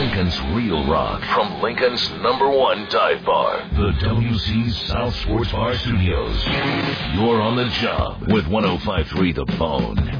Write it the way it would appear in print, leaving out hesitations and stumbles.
Lincoln's Real Rock from Lincoln's #1 dive bar, the WC South Sports Bar Studios. You're on the job with 105.3 The Bone.